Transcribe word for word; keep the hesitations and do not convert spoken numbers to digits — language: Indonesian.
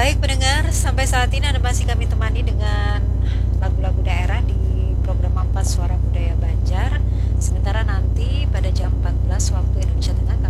Baik pendengar, sampai saat ini Anda masih kami temani dengan lagu-lagu daerah di program Ampas Suara Budaya Banjar. Sementara nanti pada jam empat belas waktu Indonesia Tengah